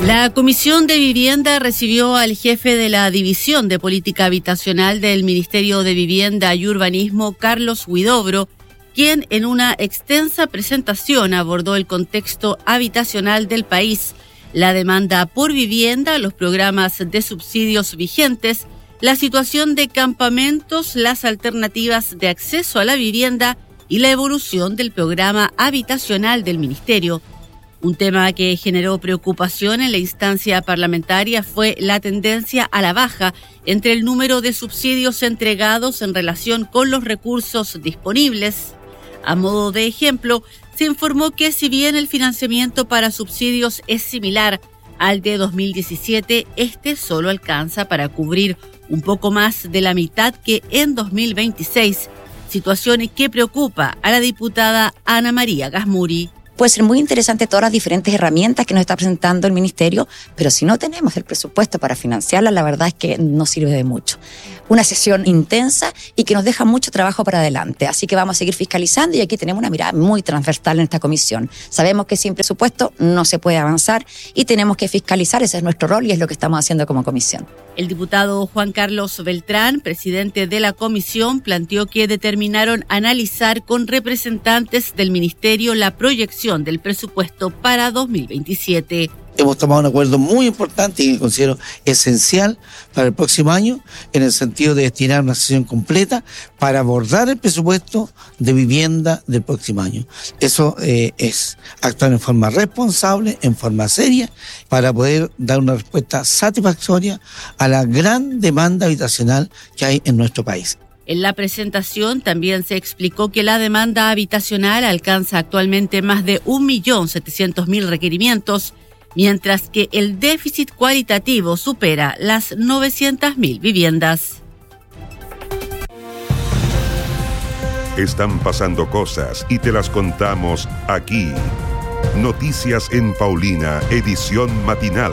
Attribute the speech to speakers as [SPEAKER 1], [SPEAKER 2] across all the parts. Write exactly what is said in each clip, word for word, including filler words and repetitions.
[SPEAKER 1] La Comisión de Vivienda recibió al jefe de la División de Política Habitacional del Ministerio de Vivienda y Urbanismo, Carlos Huidobro, quien en una extensa presentación abordó el contexto habitacional del país, la demanda por vivienda, los programas de subsidios vigentes, la situación de campamentos, las alternativas de acceso a la vivienda y la evolución del programa habitacional del Ministerio. Un tema que generó preocupación en la instancia parlamentaria fue la tendencia a la baja entre el número de subsidios entregados en relación con los recursos disponibles. A modo de ejemplo, se informó que si bien el financiamiento para subsidios es similar al de dos mil diecisiete, este solo alcanza para cubrir un poco más de la mitad que en dos mil veintiséis, situación que preocupa a la diputada Ana María Gasmuri.
[SPEAKER 2] Puede ser muy interesante todas las diferentes herramientas que nos está presentando el Ministerio, pero si no tenemos el presupuesto para financiarlas, la verdad es que no sirve de mucho. Una sesión intensa y que nos deja mucho trabajo para adelante. Así que vamos a seguir fiscalizando y aquí tenemos una mirada muy transversal en esta comisión. Sabemos que sin presupuesto no se puede avanzar y tenemos que fiscalizar, ese es nuestro rol y es lo que estamos haciendo como comisión.
[SPEAKER 1] El diputado Juan Carlos Beltrán, presidente de la comisión, planteó que determinaron analizar con representantes del Ministerio la proyección del presupuesto para dos mil veintisiete.
[SPEAKER 3] Hemos tomado un acuerdo muy importante y que considero esencial para el próximo año, en el sentido de destinar una sesión completa para abordar el presupuesto de vivienda del próximo año. Eso eh, es actuar en forma responsable, en forma seria, para poder dar una respuesta satisfactoria a la gran demanda habitacional que hay en nuestro país.
[SPEAKER 1] En la presentación también se explicó que la demanda habitacional alcanza actualmente más de un millón setecientos mil requerimientos, mientras que el déficit cualitativo supera las novecientas mil viviendas.
[SPEAKER 4] Están pasando cosas y te las contamos aquí. Noticias en Paulina, edición matinal.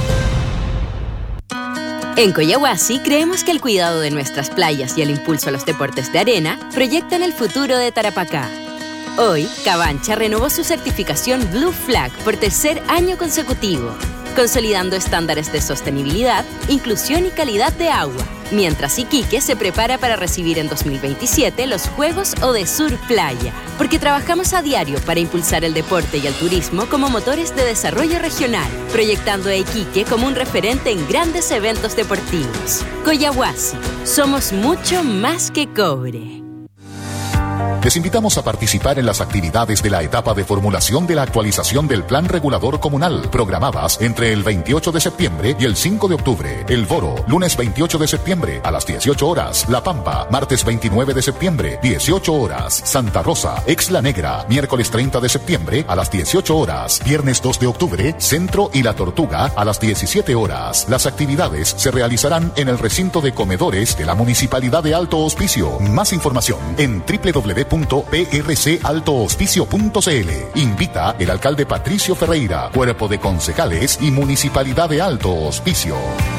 [SPEAKER 5] En Coyahuasi creemos que el cuidado de nuestras playas y el impulso a los deportes de arena proyectan el futuro de Tarapacá. Hoy, Cabancha renovó su certificación Blue Flag por tercer año consecutivo, consolidando estándares de sostenibilidad, inclusión y calidad de agua, mientras Iquique se prepara para recibir en dos mil veintisiete los Juegos Odesur Playa, porque trabajamos a diario para impulsar el deporte y el turismo como motores de desarrollo regional, proyectando a Iquique como un referente en grandes eventos deportivos. Coyahuasi, somos mucho más que cobre.
[SPEAKER 6] Les invitamos a participar en las actividades de la etapa de formulación de la actualización del Plan Regulador Comunal, programadas entre el veintiocho de septiembre y el cinco de octubre. El Foro, lunes veintiocho de septiembre a las dieciocho horas. La Pampa, martes veintinueve de septiembre, dieciocho horas. Santa Rosa, Exla Negra, miércoles treinta de septiembre a las dieciocho horas. Viernes dos de octubre, Centro y La Tortuga a las diecisiete horas. Las actividades se realizarán en el recinto de comedores de la Municipalidad de Alto Hospicio. Más información en doble u doble u doble u punto p r c alto hospicio punto c l. Invita el alcalde Patricio Ferreira, Cuerpo de Concejales y Municipalidad de Alto Hospicio.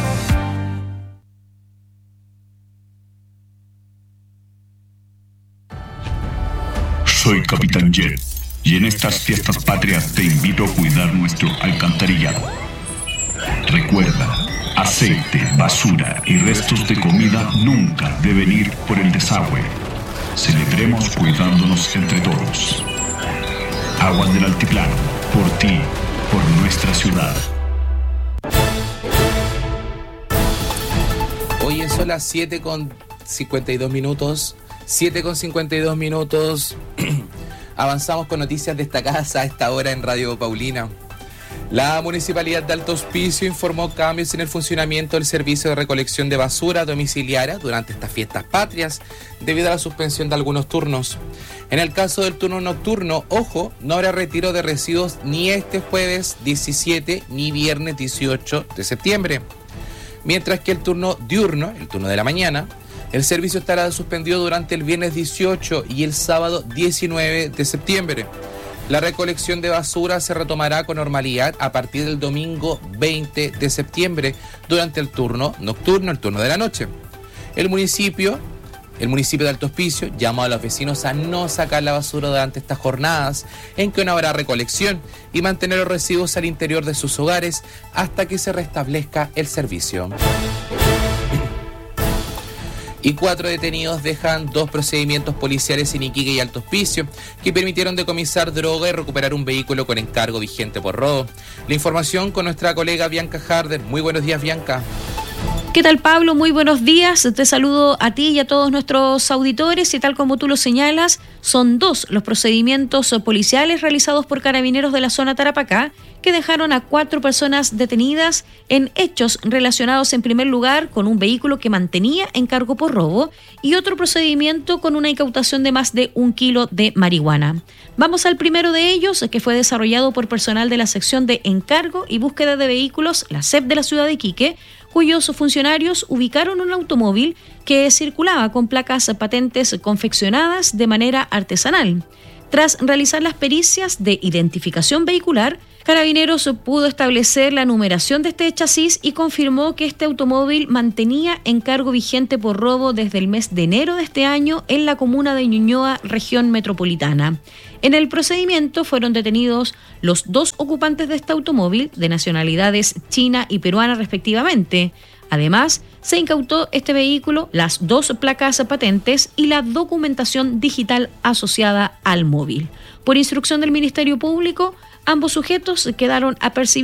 [SPEAKER 7] Soy Capitán Jet y en estas fiestas patrias te invito a cuidar nuestro alcantarillado. Recuerda, aceite, basura y restos de comida nunca deben ir por el desagüe. Celebremos cuidándonos entre todos. Aguas del Altiplano, por ti, por nuestra ciudad.
[SPEAKER 8] Hoy son las siete con cincuenta y dos minutos. siete con cincuenta y dos minutos. Avanzamos con noticias destacadas a esta hora en Radio Paulina. La Municipalidad de Alto Hospicio informó cambios en el funcionamiento del servicio de recolección de basura domiciliaria durante estas fiestas patrias debido a la suspensión de algunos turnos. En el caso del turno nocturno, ojo, no habrá retiro de residuos ni este jueves diecisiete ni viernes dieciocho de septiembre. Mientras que el turno diurno, el turno de la mañana, el servicio estará suspendido durante el viernes dieciocho y el sábado diecinueve de septiembre. La recolección de basura se retomará con normalidad a partir del domingo veinte de septiembre durante el turno nocturno, el turno de la noche. El municipio El municipio de Alto Hospicio llamó a los vecinos a no sacar la basura durante estas jornadas, en que no habrá recolección, y mantener los residuos al interior de sus hogares hasta que se restablezca el servicio. Y cuatro detenidos dejan dos procedimientos policiales en Iquique y Alto Hospicio que permitieron decomisar droga y recuperar un vehículo con encargo vigente por robo. La información con nuestra colega Bianca Harder. Muy buenos días, Bianca.
[SPEAKER 9] ¿Qué tal, Pablo? Muy buenos días. Te saludo a ti y a todos nuestros auditores y tal como tú lo señalas, son dos los procedimientos policiales realizados por carabineros de la zona Tarapacá que dejaron a cuatro personas detenidas en hechos relacionados en primer lugar con un vehículo que mantenía encargo por robo y otro procedimiento con una incautación de más de un kilo de marihuana. Vamos al primero de ellos, que fue desarrollado por personal de la sección de encargo y búsqueda de vehículos, la S E P de la ciudad de Iquique, cuyos funcionarios ubicaron un automóvil que circulaba con placas patentes confeccionadas de manera artesanal. Tras realizar las pericias de identificación vehicular, Carabineros pudo establecer la numeración de este chasis y confirmó que este automóvil mantenía encargo vigente por robo desde el mes de enero de este año en la comuna de Ñuñoa, región metropolitana. En el procedimiento fueron detenidos los dos ocupantes de este automóvil, de nacionalidades china y peruana respectivamente. Además, se incautó este vehículo, las dos placas patentes y la documentación digital asociada al móvil. Por instrucción del Ministerio Público, ambos sujetos quedaron apercibidos